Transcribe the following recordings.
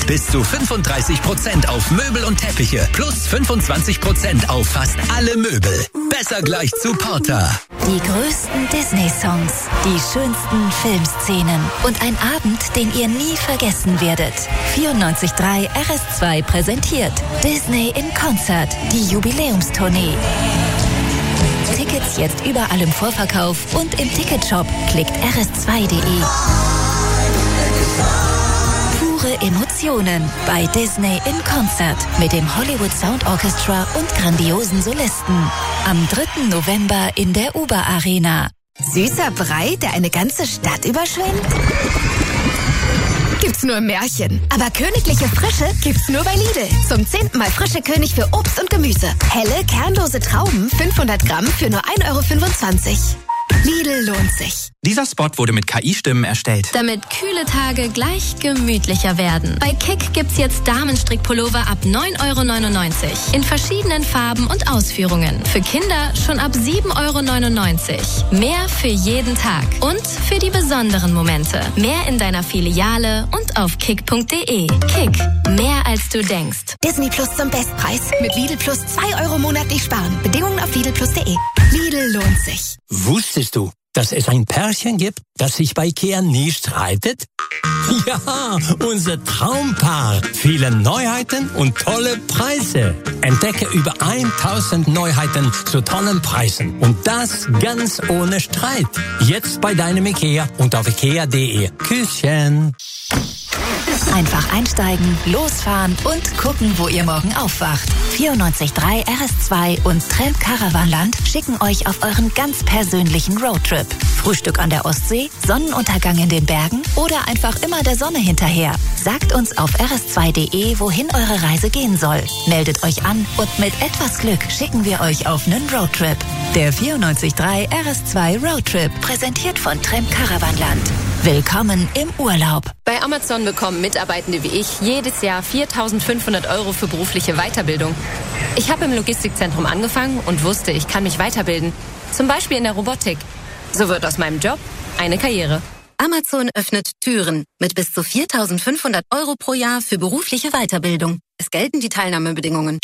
Bis zu 35% auf Möbel und Teppiche. Plus 25% auf fast alle Möbel. Besser gleich zu Porter. Die größten Disney-Songs, die schönsten Filmszenen und ein Abend, den ihr nie vergessen werdet. 94.3 RS2 präsentiert Disney in Konzert, die Jubiläumstournee. Tickets jetzt überall im Vorverkauf und im Ticketshop. Klickt rs2.de. Pure Emotionen bei Disney in Konzert mit dem Hollywood Sound Orchestra und grandiosen Solisten. Am 3. November in der Uber Arena. Süßer Brei, der eine ganze Stadt überschwemmt? Gibt's nur im Märchen. Aber königliche Frische gibt's nur bei Lidl. Zum 10. Mal frische König für Obst und Gemüse. Helle, kernlose Trauben, 500 Gramm für nur 1,25 €. Lidl lohnt sich. Dieser Spot wurde mit KI-Stimmen erstellt. Damit kühle Tage gleich gemütlicher werden. Bei Kick gibt's jetzt Damenstrickpullover ab 9,99 € in verschiedenen Farben und Ausführungen. Für Kinder schon ab 7,99 €. Mehr für jeden Tag und für die besonderen Momente. Mehr in deiner Filiale und auf kick.de. Kick, mehr als du denkst. Disney Plus zum Bestpreis. Mit Lidl Plus 2 € monatlich sparen. Bedingungen auf lidl+de. Lidl lohnt sich. Wusstest du, dass es ein Pärchen gibt, das sich bei IKEA nie streitet? Ja, unser Traumpaar. Viele Neuheiten und tolle Preise. Entdecke über 1000 Neuheiten zu tollen Preisen. Und das ganz ohne Streit. Jetzt bei deinem IKEA und auf ikea.de. Küsschen. Einfach einsteigen, losfahren und gucken, wo ihr morgen aufwacht. 94.3 RS2 und Trend Caravanland schicken euch auf euren ganz persönlichen Roadtrip. Frühstück an der Ostsee, Sonnenuntergang in den Bergen oder einfach immer der Sonne hinterher. Sagt uns auf rs2.de, wohin eure Reise gehen soll. Meldet euch an und mit etwas Glück schicken wir euch auf einen Roadtrip. Der 94.3 RS2 Roadtrip, präsentiert von Trend Caravanland. Willkommen im Urlaub. Bei Amazon bekommen Mitarbeitende wie ich jedes Jahr 4.500 € für berufliche Weiterbildung. Ich habe im Logistikzentrum angefangen und wusste, ich kann mich weiterbilden. Zum Beispiel in der Robotik. So wird aus meinem Job eine Karriere. Amazon öffnet Türen mit bis zu 4.500 € pro Jahr für berufliche Weiterbildung. Es gelten die Teilnahmebedingungen.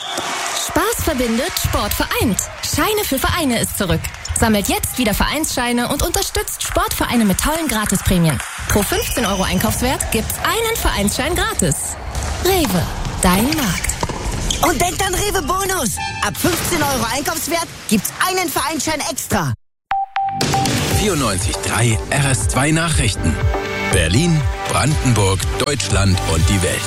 Spaß verbindet, Sport vereint. Scheine für Vereine ist zurück. Sammelt jetzt wieder Vereinsscheine und unterstützt Sportvereine mit tollen Gratisprämien. Pro 15 € Einkaufswert gibt's einen Vereinsschein gratis. Rewe, dein Markt. Und denkt an Rewe Bonus. Ab 15 € Einkaufswert gibt's einen Vereinsschein extra. 94.3 RS2 Nachrichten. Berlin, Brandenburg, Deutschland und die Welt.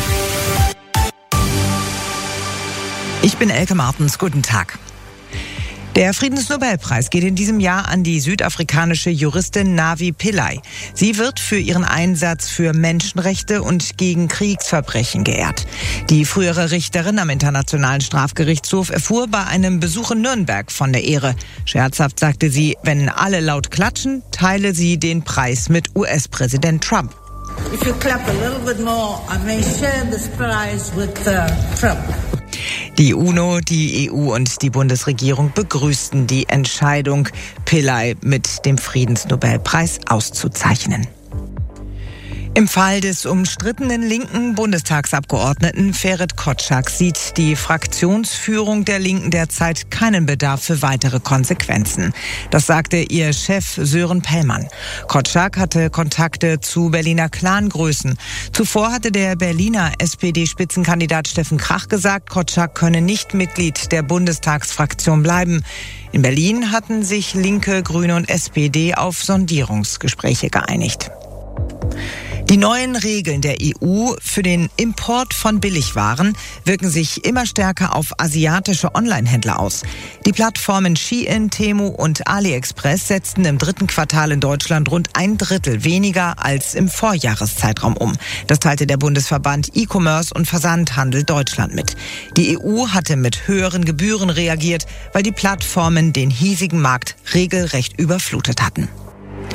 Ich bin Elke Martens. Guten Tag. Der Friedensnobelpreis geht in diesem Jahr an die südafrikanische Juristin Navi Pillay. Sie wird für ihren Einsatz für Menschenrechte und gegen Kriegsverbrechen geehrt. Die frühere Richterin am Internationalen Strafgerichtshof erfuhr bei einem Besuch in Nürnberg von der Ehre. Scherzhaft sagte sie, wenn alle laut klatschen, teile sie den Preis mit US-Präsident Trump. If you clap a little bit more, I may share this prize with Trump. Die UNO, die EU und die Bundesregierung begrüßten die Entscheidung, Pillay mit dem Friedensnobelpreis auszuzeichnen. Im Fall des umstrittenen linken Bundestagsabgeordneten Ferit Kotschak sieht die Fraktionsführung der Linken derzeit keinen Bedarf für weitere Konsequenzen. Das sagte ihr Chef Sören Pellmann. Kotschak hatte Kontakte zu Berliner Clangrößen. Zuvor hatte der Berliner SPD-Spitzenkandidat Steffen Krach gesagt, Kotschak könne nicht Mitglied der Bundestagsfraktion bleiben. In Berlin hatten sich Linke, Grüne und SPD auf Sondierungsgespräche geeinigt. Die neuen Regeln der EU für den Import von Billigwaren wirken sich immer stärker auf asiatische Onlinehändler aus. Die Plattformen Shein, Temu und AliExpress setzten im 3. Quartal in Deutschland rund 1/3 weniger als im Vorjahreszeitraum um. Das teilte der Bundesverband E-Commerce und Versandhandel Deutschland mit. Die EU hatte mit höheren Gebühren reagiert, weil die Plattformen den hiesigen Markt regelrecht überflutet hatten.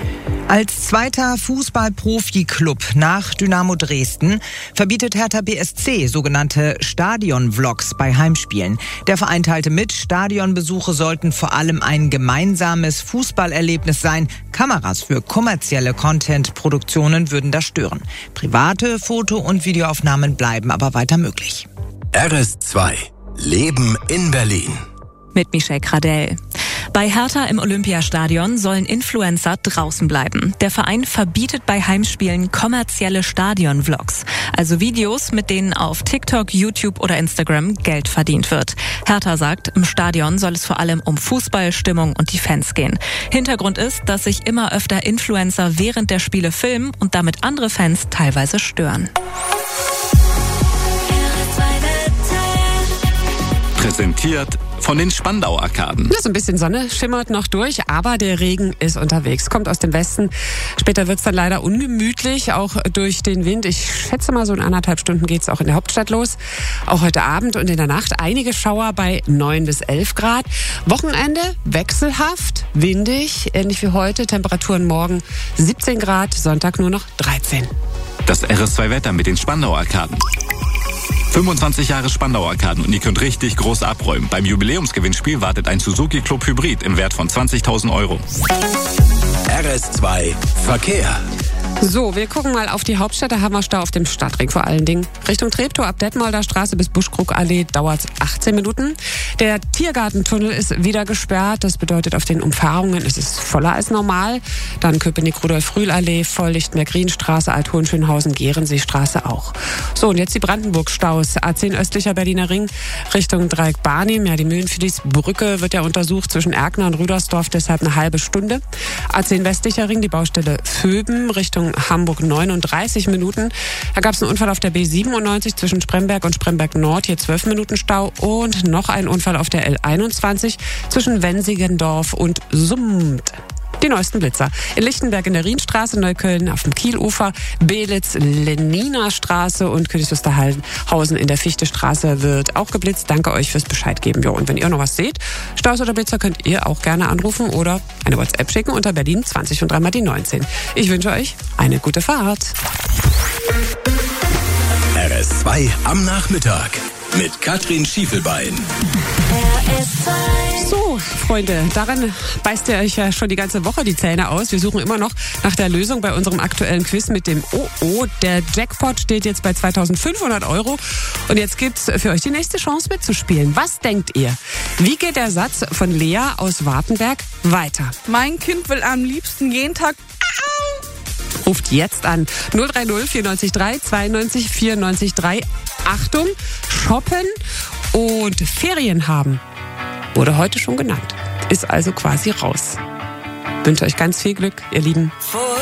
Als zweiter Fußball-Profi-Club nach Dynamo Dresden verbietet Hertha BSC sogenannte Stadion-Vlogs bei Heimspielen. Der Verein teilte mit, Stadionbesuche sollten vor allem ein gemeinsames Fußballerlebnis sein. Kameras für kommerzielle Content-Produktionen würden das stören. Private Foto- und Videoaufnahmen bleiben aber weiter möglich. RS2 Leben in Berlin. Mit Michelle Gradell. Bei Hertha im Olympiastadion sollen Influencer draußen bleiben. Der Verein verbietet bei Heimspielen kommerzielle Stadion-Vlogs, also Videos, mit denen auf TikTok, YouTube oder Instagram Geld verdient wird. Hertha sagt, im Stadion soll es vor allem um Fußball, Stimmung und die Fans gehen. Hintergrund ist, dass sich immer öfter Influencer während der Spiele filmen und damit andere Fans teilweise stören. Präsentiert von den Spandau-Arkaden. So ein bisschen Sonne schimmert noch durch, aber der Regen ist unterwegs. Kommt aus dem Westen. Später wird's dann leider ungemütlich, auch durch den Wind. Ich schätze mal, so in 1,5 Stunden geht's auch in der Hauptstadt los. Auch heute Abend und in der Nacht einige Schauer bei 9 bis 11 Grad. Wochenende wechselhaft, windig, ähnlich wie heute. Temperaturen morgen 17 Grad, Sonntag nur noch 13. Das RS2-Wetter mit den Spandau-Arkaden. 25 Jahre Spandau-Arkaden und ihr könnt richtig groß abräumen. Beim Jubiläumsgewinnspiel wartet ein Suzuki Club Hybrid im Wert von 20.000 €. RS2 Verkehr. So, wir gucken mal auf die Hauptstadt. Da haben wir Stau auf dem Stadtring vor allen Dingen. Richtung Treptow ab Detmolder Straße bis Buschkrug-Allee dauert es 18 Minuten. Der Tiergartentunnel ist wieder gesperrt. Das bedeutet, auf den Umfahrungen ist es voller als normal. Dann Köpenick-Rudolf-Rühl-Allee, Volllichtenberg-Rienstraße, Alt-Hohenschönhausen, Gehrenseestraße auch. So, und jetzt die Brandenburg-Staus. A10 östlicher Berliner Ring Richtung Dreieck Barnim. Ja, die Mühlenfließbrücke wird ja untersucht zwischen Erkner und Rüdersdorf, deshalb eine halbe Stunde. A10 westlicher Ring, die Baustelle Vöben Richtung Hamburg 39 Minuten. Da gab es einen Unfall auf der B97 zwischen Spremberg und Spremberg Nord, hier 12 Minuten Stau und noch einen Unfall auf der L21 zwischen Wensigendorf und Summt. Die neuesten Blitzer. In Lichtenberg in der Rienstraße, Neukölln auf dem Kielufer, Belitz, Leniner Straße und Königs Wusterhausen in der Fichtestraße wird auch geblitzt. Danke euch fürs Bescheid geben. Jo, und wenn ihr noch was seht, Staus oder Blitzer, könnt ihr auch gerne anrufen oder eine WhatsApp schicken unter Berlin 20 und 3 mal die 19. Ich wünsche euch eine gute Fahrt. RS2 am Nachmittag mit Katrin Schiefelbein. So, Freunde, daran beißt ihr euch ja schon die ganze Woche die Zähne aus. Wir suchen immer noch nach der Lösung bei unserem aktuellen Quiz mit dem OO. Der Jackpot steht jetzt bei 2.500 €. Und jetzt gibt's für euch die nächste Chance mitzuspielen. Was denkt ihr? Wie geht der Satz von Lea aus Wartenberg weiter? Mein Kind will am liebsten jeden Tag... Ruft jetzt an 030 94 3 92 94 3. Achtung, shoppen und Ferien haben. Wurde heute schon genannt. Ist also quasi raus. Wünsche euch ganz viel Glück, ihr Lieben.